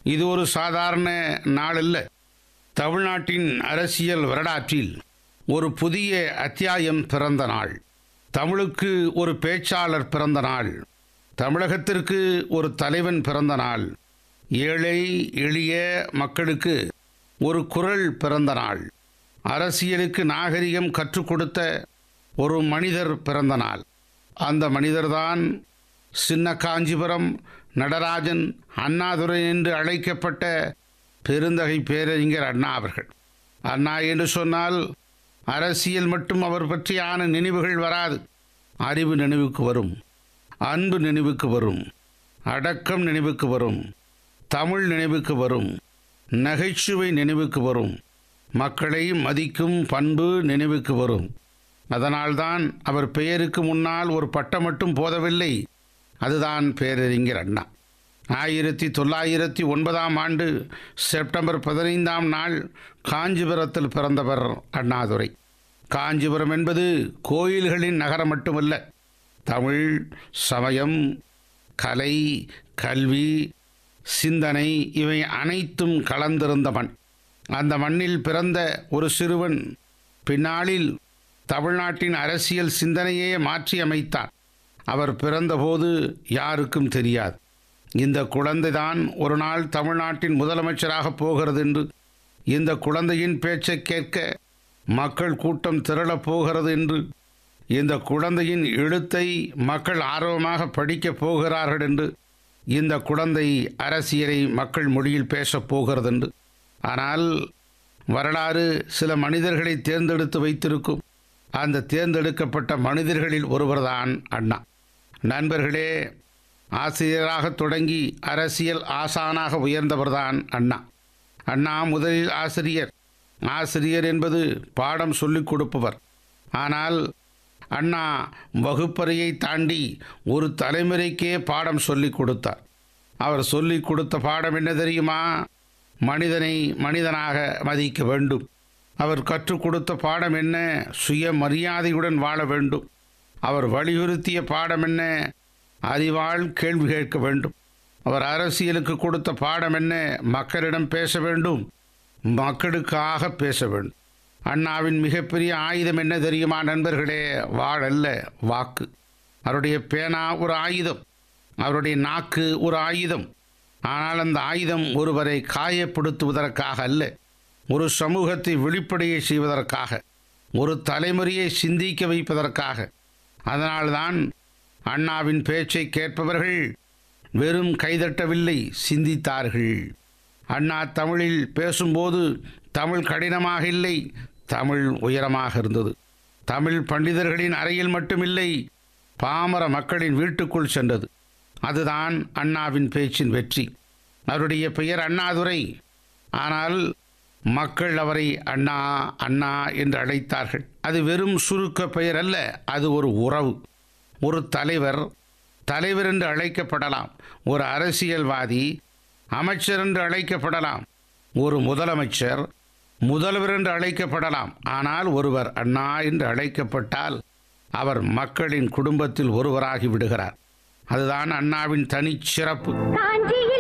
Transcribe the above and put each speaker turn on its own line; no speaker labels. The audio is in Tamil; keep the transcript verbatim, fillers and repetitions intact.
இது ஒரு சாதாரண நாள் அல்ல. தமிழ்நாட்டின் அரசியல் வரலாற்றில் ஒரு புதிய அத்தியாயம் பிறந்த நாள். தமிழுக்கு ஒரு பேச்சாளர் பிறந்த நாள். தமிழகத்திற்கு ஒரு தலைவன் பிறந்த நாள். ஏழை எளிய மக்களுக்கு ஒரு குரல் பிறந்த நாள். அரசியலுக்கு நாகரிகம் கற்றுக் கொடுத்த ஒரு மனிதர் பிறந்த நாள். அந்த மனிதர்தான் சின்ன காஞ்சிபுரம் நடராஜன் அண்ணாதுரை என்று அழைக்கப்பட்ட பெருந்தகை பேரறிஞர் அண்ணா அவர்கள். அண்ணா என்று சொன்னால் அரசியல் மட்டும் அவர் பற்றியான நினைவுகள் வராது. அறிவு நினைவுக்கு வரும், அன்பு நினைவுக்கு வரும், அடக்கம் நினைவுக்கு வரும், தமிழ் நினைவுக்கு வரும், நகைச்சுவை நினைவுக்கு வரும், மக்களை மதிக்கும் பண்பு நினைவுக்கு வரும். அதனால்தான் அவர் பெயருக்கு முன்னால் ஒரு பட்டம் மட்டும் போதவில்லை, அதுதான் பேரறிஞர் அண்ணா. ஆயிரத்தி தொள்ளாயிரத்தி ஒன்பதாம் ஆண்டு செப்டம்பர் பதினைந்தாம் நாள் காஞ்சிபுரத்தில் பிறந்தவர் அண்ணாதுரை. காஞ்சிபுரம் என்பது கோயில்களின் நகரம் மட்டுமல்ல, தமிழ், சமயம், கலை, கல்வி, சிந்தனை இவை அனைத்தும் கலந்திருந்த மண். அந்த மண்ணில் பிறந்த ஒரு சிறுவன் பின்னாளில் தமிழ்நாட்டின் அரசியல் சிந்தனையே மாற்றி அமைத்தார். அவர் பிறந்தபோது யாருக்கும் தெரியாது. இந்த குழந்தைதான் ஒரு நாள் தமிழ்நாட்டின் முதலமைச்சராக போகிறது என்று, இந்த குழந்தையின் பேச்சை கேட்க மக்கள் கூட்டம் திரளப் போகிறது என்று, இந்த குழந்தையின் எழுத்தை மக்கள் ஆர்வமாக படிக்கப் போகிறார்கள் என்று, இந்த குழந்தை அரசியலை மக்கள் மொழியில் பேசப் போகிறது என்று. ஆனால் வரலாறு சில மனிதர்களை தேர்ந்தெடுத்து வைத்திருக்கும். அந்த தேர்ந்தெடுக்கப்பட்ட மனிதர்களில் ஒருவர்தான் அண்ணா. நண்பர்களே, ஆசிரியராக தொடங்கி அரசியல் ஆசானாக உயர்ந்தவர்தான் அண்ணா. அண்ணா முதலில் ஆசிரியர். ஆசிரியர் என்பது பாடம் சொல்லிக் கொடுப்பவர். ஆனால் அண்ணா வகுப்பறையை தாண்டி ஒரு தலைமுறைக்கே பாடம் சொல்லிக் கொடுத்தார். அவர் சொல்லிக் கொடுத்த பாடம் என்ன தெரியுமா? மனிதனை மனிதனாக மதிக்க வேண்டும். அவர் கற்றுக் கொடுத்த பாடம் என்ன? சுயமரியாதையுடன் வாழ வேண்டும். அவர் வலியுறுத்திய பாடம் என்ன? அறிவால் கேள்வி கேட்க வேண்டும். அவர் அரசியலுக்கு கொடுத்த பாடம் என்ன? மக்களிடம் பேச வேண்டும், மக்களுக்காக பேச வேண்டும். அண்ணாவின் மிகப்பெரிய ஆயுதம் என்ன தெரியுமா நண்பர்களே? வாழல்ல, வாக்கு. அவருடைய பேனா ஒரு ஆயுதம், அவருடைய நாக்கு ஒரு ஆயுதம். ஆனால் அந்த ஆயுதம் ஒருவரை காயப்படுத்துவதற்காக அல்ல, ஒரு சமூகத்தை வெளிப்படைய செய்வதற்காக, ஒரு தலைமுறையை சிந்திக்க வைப்பதற்காக. அதனால்தான் அண்ணாவின் பேச்சை கேட்பவர்கள் வெறும் கைதட்டவில்லை, சிந்தித்தார்கள். அண்ணா தமிழில் பேசும்போது தமிழ் கடினமாக இல்லை, தமிழ் உயரமாக இருந்தது. தமிழ் பண்டிதர்களின் அறையில் மட்டுமில்லை, பாமர மக்களின் வீட்டுக்குள் சென்றது. அதுதான் அண்ணாவின் பேச்சின் வெற்றி. அவருடைய பெயர் அண்ணாதுரை. ஆனால் மக்கள் அவரை அண்ணா அண்ணா என்று அழைத்தார்கள். அது வெறும் சுருக்க பெயர் அல்ல, அது ஒரு உறவு. ஒரு தலைவர் தலைவர் என்று அழைக்கப்படலாம், ஒரு அரசியல்வாதி அமைச்சர் என்று அழைக்கப்படலாம், ஒரு முதலமைச்சர் முதல்வர் என்று அழைக்கப்படலாம். ஆனால் ஒருவர் அண்ணா என்று அழைக்கப்பட்டால் அவர் மக்களின் குடும்பத்தில் ஒருவராகி விடுகிறார். அதுதான் அண்ணாவின் தனிச்சிறப்பு.